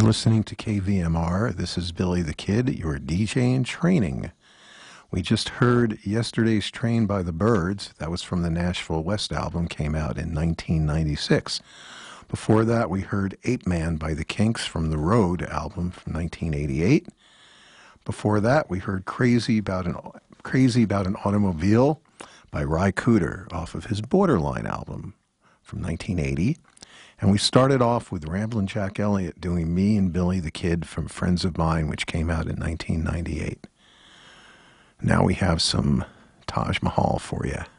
listening to KVMR. This is Billy the Kid, your DJ in training. We just heard Yesterday's Train by the Byrds. That was from the Nashville West album, came out in 1996. Before that, we heard Ape Man by the Kinks from the Road album from 1988. Before that, we heard Crazy About an Automobile by Ry Cooder off of his Borderline album from 1980. And we started off with Ramblin' Jack Elliott doing Me and Billy the Kid from Friends of Mine, which came out in 1998. Now we have some Taj Mahal for you.